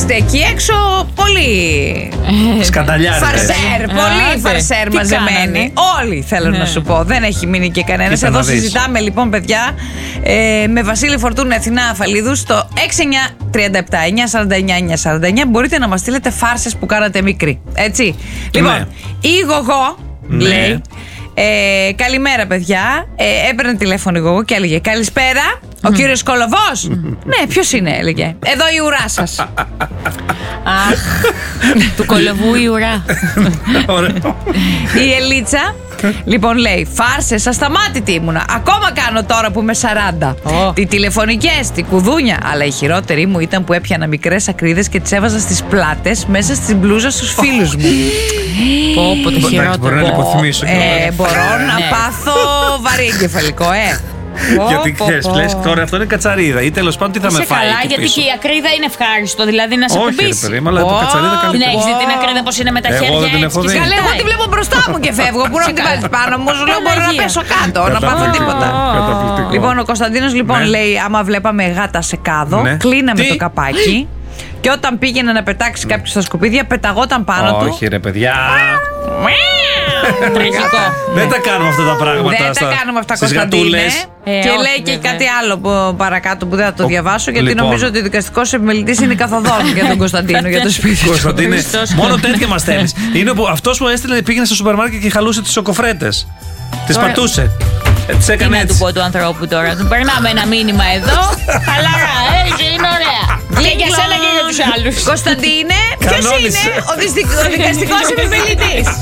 Κοιτάξτε, εκεί έξω πολύ σκανταλιάρες. Φαρσέρ, πολύ φαρσέρ μαζεμένοι. Όλοι θέλω να σου πω. Δεν έχει μείνει και κανένας. Εδώ συζητάμε λοιπόν, παιδιά, με Βασίλη Φορτούνη, Αθηνά Αφαλίδου στο 6937-949-949. Μπορείτε να μας στείλετε φάρσες που κάνατε μικροί. Έτσι. Λοιπόν, η Γογό λέει: καλημέρα, παιδιά. Έπαιρνε τηλέφωνο η Γογό και έλεγε: καλησπέρα, ο κύριος Κολοβός. Ναι, ποιος είναι, έλεγε. Εδώ η ουρά σας. Αχ, του Κολοβού η ουρά. Η Ελίτσα λοιπόν λέει: φάρσες, ασταμάτητη ήμουνα. Ακόμα κάνω τώρα που είμαι 40. Τι τηλεφωνικές, τι κουδούνια. Αλλά η χειρότερη μου ήταν που έπιανα μικρές ακρίδες και τις έβαζα στις πλάτες μέσα στην μπλούζα στους φίλους μου. Πω, το χειρότερο. Μπορώ να λιποθυμίσω. Μπορώ να πάθω βαρύ εγκεφαλικό, Γιατί λες τώρα αυτό είναι κατσαρίδα ή τέλος πάντων τι θα με φάει. Καλά, γιατί και η ακρίδα είναι ευχάριστο, δηλαδή να σε κουμπίσει. Όχι, παιδί μου, αλλά το κατσαρίδα καλύτερα. Την έχεις δει την ακρίδα πως είναι με τα χέρια έτσι? Καλά, εγώ τη βλέπω μπροστά μου και φεύγω. Πού να την βάλεις πάνω μου, σου λέω μπορώ να πέσω κάτω, να πάθω τίποτα. Λοιπόν, ο Κωνσταντίνος λοιπόν λέει: άμα βλέπαμε γάτα σε κάδο, κλείναμε το καπάκι. Και όταν πήγαινε να πετάξει κάποιος στα σκουπίδια, πεταγόταν πάνω του. Όχι, ρε παιδιά. Τραγικό. Δεν τα κάνουμε αυτά τα πράγματα. Δεν τα κάνουμε αυτά, Κωνσταντίνε. Και λέει και κάτι άλλο παρακάτω που δεν θα το διαβάσω, γιατί νομίζω ότι ο δικαστικός επιμελητής είναι καθοδόν για τον Κωνσταντίνο, για το σπίτι του. Κωνσταντίνε, μόνο τέτοια μας θέλεις. Είναι που αυτός που έστειλε πήγαινε στο σούπερ μάρκετ και χαλούσε τις σοκοφρέτες. Τις πατούσε. Τι έκανε έτσι. Τι να του πω του ανθρώπου τώρα? Του περνάμε ένα μήνυμα εδώ. Χαλαρά, είναι ωραία. Και για σένα και για τους άλλους. Κωνσταντίνε, ποιος είναι ο δικαστικός επιμελητής?